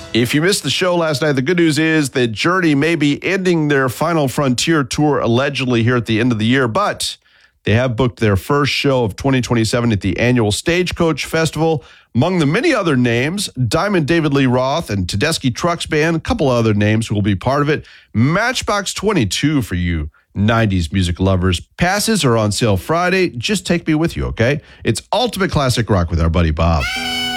If you missed the show last night, the good news is that Journey may be ending their Final Frontier tour allegedly here at the end of the year, but they have booked their first show of 2027 at the annual Stagecoach Festival. Among the many other names, Diamond David Lee Roth and Tedeschi Trucks Band, a couple other names who will be part of it. Matchbox 22 for you 90s music lovers. Passes are on sale Friday. Just take me with you, okay? It's Ultimate Classic Rock with our buddy Bob.